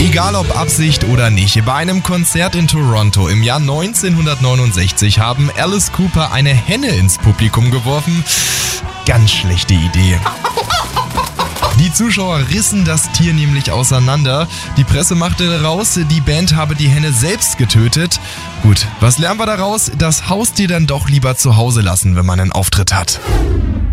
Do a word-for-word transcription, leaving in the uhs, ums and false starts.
Egal ob Absicht oder nicht, bei einem Konzert in Toronto im Jahr neunzehnhundertneunundsechzig haben Alice Cooper eine Henne ins Publikum geworfen. Ganz schlechte Idee. Die Zuschauer rissen das Tier nämlich auseinander. Die Presse machte raus, die Band habe die Henne selbst getötet. Gut, was lernen wir daraus? Das Haustier dann doch lieber zu Hause lassen, wenn man einen Auftritt hat.